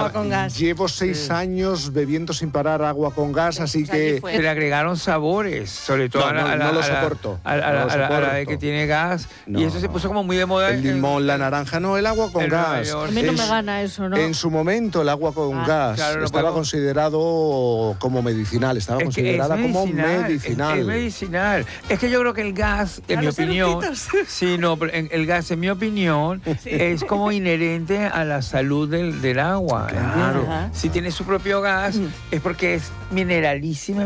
agua con gas. Llevo 6 años bebiendo sin parar agua con gas, así que... Se le agregaron sabores, sobre todo no lo soporto. A la de que tiene gas. Y eso se puso como muy de moda. El limón, la naranja, no, el agua con gas. A mí no me gana eso, ¿no? En su momento el agua con gas estaba considerado como medicinal, estaba considerada como medicinal. Es medicinal. Es que yo creo que el gas, en mi opinión, el gas, en mi opinión, es como inherente a la salud del agua. Claro. Si tiene su propio gas, es porque es mineralísima.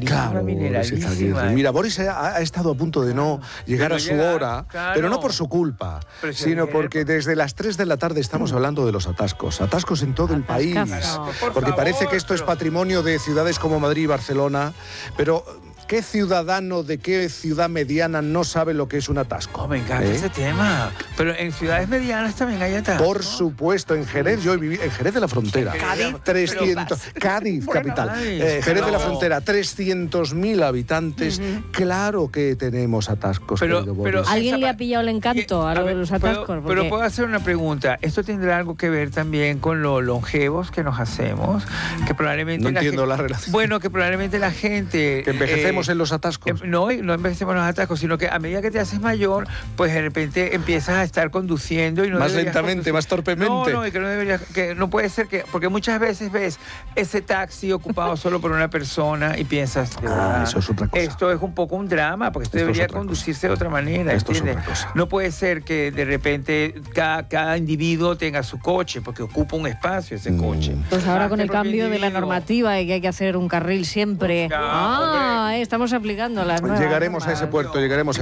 Mira, Boris ha estado a punto de no llegar a su hora, pero no por su culpa, sino porque desde las 3 de la tarde estamos hablando de los atascos en todo el país, porque parece que esto es patrimonio de ciudades como Madrid y Barcelona, pero ¿qué ciudadano de qué ciudad mediana no sabe lo que es un atasco? Oh, me encanta ese tema. Pero en ciudades medianas también hay atascos. Por supuesto, en Jerez, yo viví en Jerez de la Frontera. Cádiz, capital. Jerez de la Frontera, 300.000 habitantes. Claro que tenemos atascos. Pero ¿alguien le ha pillado el encanto a lo de los atascos? Pero puedo hacer una pregunta. ¿Esto tendrá algo que ver también con lo longevos que nos hacemos? Que probablemente no entiendo la relación. Bueno, que probablemente la gente... Que envejecemos en los atascos. No envejecemos en los atascos, sino que a medida que te haces mayor, pues de repente empiezas a estar conduciendo y no más lentamente, más torpemente. No, y que no deberías, que no puede ser que, porque muchas veces ves ese taxi ocupado solo por una persona y piensas, eso es otra cosa. Esto es un poco un drama, porque esto debería conducirse de otra manera. Esto es otra cosa. No puede ser que de repente cada individuo tenga su coche, porque ocupa un espacio ese coche. Pues ahora con el cambio de la normativa y que hay que hacer un carril siempre. Estamos aplicando las nuevas. Llegaremos a ese puerto.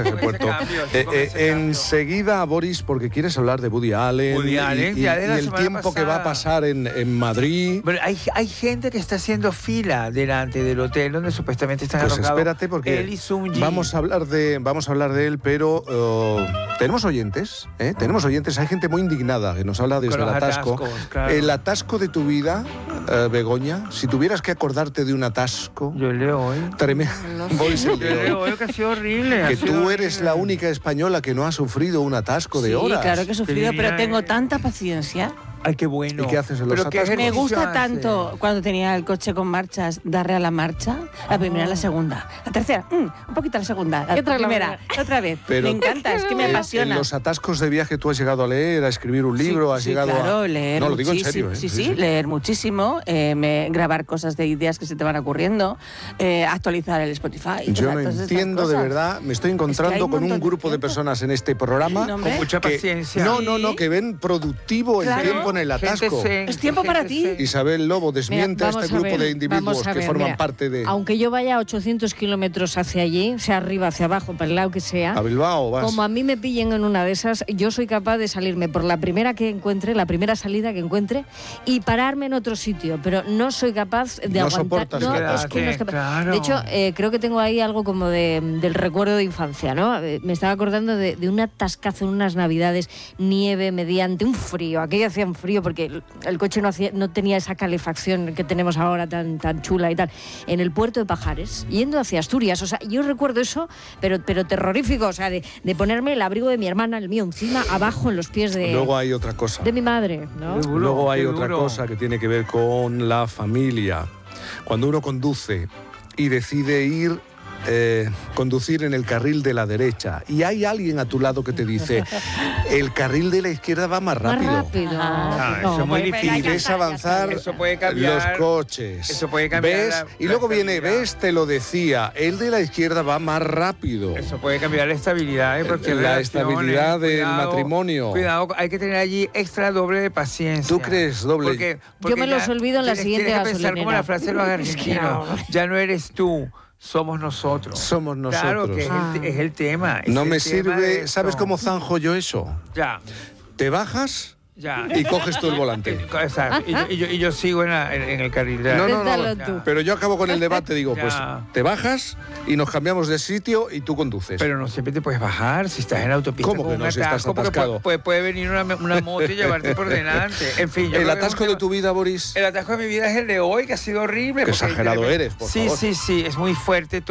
Enseguida, Boris, porque quieres hablar de Woody Allen y el tiempo que va a pasar en Madrid. Pero hay gente que está haciendo fila delante del hotel donde supuestamente están pues alojados. Espérate, porque él y Sung Ji. vamos a hablar de él, pero tenemos oyentes, hay gente muy indignada que nos habla desde el atasco. Claro. El atasco de tu vida, Begoña, si tuvieras que acordarte de un atasco. Yo leo hoy. Tremendo. Yo leo hoy que ha sido horrible. Que tú eres la única española que no ha sufrido un atasco de horas. Sí, claro que he sufrido, pero tengo tanta paciencia. Ay, qué bueno. ¿Y qué haces en los atascos? Me gusta tanto cuando tenía el coche con marchas, darle a la marcha, la primera, la segunda, la tercera, un poquito a la segunda, la primera, otra vez. Pero me encanta, es que me apasiona. En los atascos de viaje tú has llegado a leer, a escribir un libro, has llegado a leer. No, lo digo en serio. Sí, leer muchísimo, grabar cosas de ideas que se te van ocurriendo, actualizar el Spotify. Yo no entiendo, de verdad, me estoy encontrando con un grupo de personas en este programa con mucha paciencia. Que ven productivo el tiempo en el atasco. Es tiempo para ti. Isabel Lobo desmiente a este grupo de individuos que forman parte de... Aunque yo vaya a 800 kilómetros hacia allí, sea arriba, hacia abajo, para el lado que sea... A Bilbao vas. Como a mí me pillen en una de esas, yo soy capaz de salirme por la primera que encuentre, la primera salida que encuentre, y pararme en otro sitio, pero no soy capaz de aguantar. No es que no es capaz. Claro. De hecho, creo que tengo ahí algo como del recuerdo de infancia, ¿no? Me estaba acordando de un atascazo en unas navidades, nieve mediante un frío. Aquello hacía un frío porque el coche no tenía esa calefacción que tenemos ahora tan chula y tal. En el puerto de Pajares, yendo hacia Asturias. O sea, yo recuerdo eso, pero terrorífico. O sea, de ponerme el abrigo de mi hermana, el mío encima, abajo en los pies de... Luego hay otra cosa. De mi madre, ¿no? Luego hay otra cosa que tiene que ver con la familia. Cuando uno conduce y decide conducir en el carril de la derecha y hay alguien a tu lado que te dice el carril de la izquierda va más rápido. Eso es muy difícil. Y ves avanzar los coches. Eso puede cambiar. ¿Ves? Y luego viene, te lo decía, el de la izquierda va más rápido. Eso puede cambiar la estabilidad. Porque la estabilidad del matrimonio. Cuidado, hay que tener allí extra doble de paciencia. ¿Tú crees doble? Porque yo me los olvido en la siguiente gasolinera. Tienes que pensar como la frase de los argentinos. Ya no eres tú. Somos nosotros. Somos nosotros. Claro que es el tema. No me sirve. ¿Sabes cómo zanjo yo eso? Ya. Te bajas y coges tú el volante. Exacto. Y yo sigo en el carril. No. Pero yo acabo con el debate. Digo, pues te bajas y nos cambiamos de sitio y tú conduces. Pero no siempre te puedes bajar si estás en autopista. ¿Cómo que no? Si estás atascado. Puede venir una moto y llevarte por delante. En fin. ¿El atasco de tu vida, Boris? El atasco de mi vida es el de hoy, que ha sido horrible. Qué exagerado eres, por favor. Sí. Es muy fuerte.